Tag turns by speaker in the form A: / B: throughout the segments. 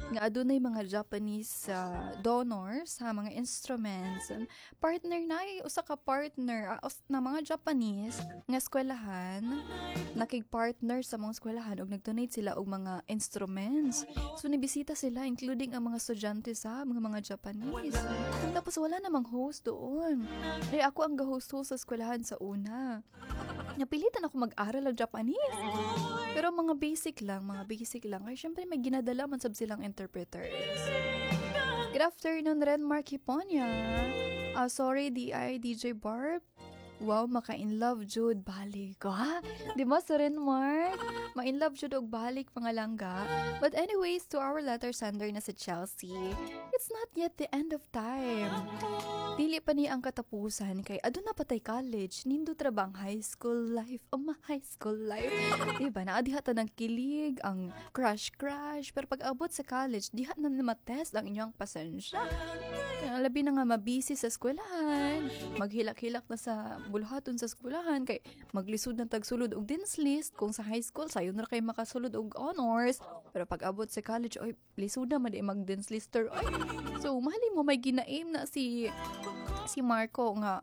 A: nga adunay mga Japanese donors sa mga instruments. Partner na usa ka partner na mga Japanese nga eskwelahan nakig-partner sa mga eskwelahan ug nag-donate sila og mga instruments. So nibisita sila including ang mga estudyante sa mga Japanese. Tapos wala namang host doon. Kaya ako ang ga-host sa eskwelahan sa una. Napilitan ako mag-aral ng Japanese. Pero mga basic lang. Ay, syempre may ginadala man sab silang interpreters. Good afternoon, Renmark Hiponya. Sorry, DJ Barb. Wow, maka-in love jud balik ko, ha? Di ba, sa Renmark? Ma-in love jud og balik pangalangga. But anyways, to our letter sender na si Chelsea, it's not yet the end of time. Dili pa ni ang katapusan kay aduna patay college, nindo trabang high school life, high school life. Diba, naadiha ta ng kilig, ang crush, pero pag abot sa college, diha na matest ang inyong pasensya. Kaya labi na nga mabisi sa eskwelahan, maghilak-hilak na sa buluhaton sa eskwelahan, kay maglisod na tagsulod og dean's list, kung sa high school, sayo na kay makasulod og honors, pero pag abot sa college, oy, lisod na, madi mag-dean's lister, oy. So, mahalin mo, may ginaim na si Marco nga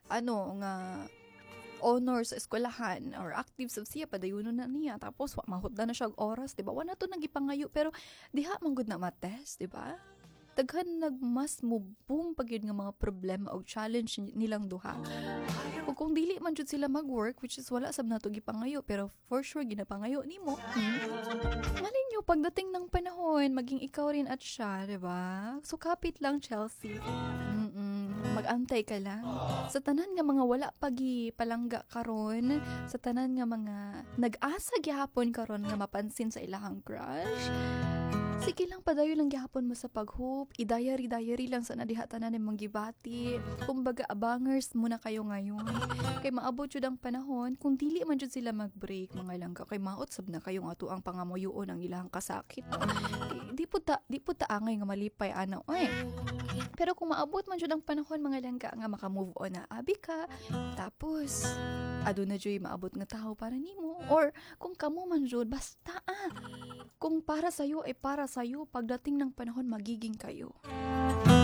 A: honors sa eskwelahan or active sa siya padayuno na niya tapos mahutda na siya og oras, di ba? Wala to nang gipangayo pero diha man gud na matest, di ba? Daghan nagmas mo boom pagyud nga mga problema o challenge nilang duha. O kung dili man jud sila mag-work, which is wala sab nato gipangayo pero for sure ginapangayo nimo. Malin nyo, pagdating ng panahon, maging ikaw rin at siya, di ba? So kapit lang, Chelsea. Mag-antay ka lang. Sa tanan nga mga wala pagi palangga karon, sa tanan nga mga nag-asa gyapon karon nga mapansin sa ilahang crush. Sige lang, padayo lang gyapon mo sa pag-hope. I-diary lang sa nadiha tanan ng manggibati. Kumbaga, abangers muna kayo ngayon. Kay maabot jud ang panahon, kung dili man jud sila mag-break, mga langga, kay maotsab na kayong ato ang pangamuyoon ang ilang kasakit. Di po ta angay nga malipay, ano. Oy. Pero kung maabot man jud ang panahon, mga langga, nga maka-move on na abi ka, tapos, aduna jud maabot nga tao para nimo. Or, kung kamo man jud, basta kung para sa'yo ay para sa'yo, pagdating ng panahon magiging kayo.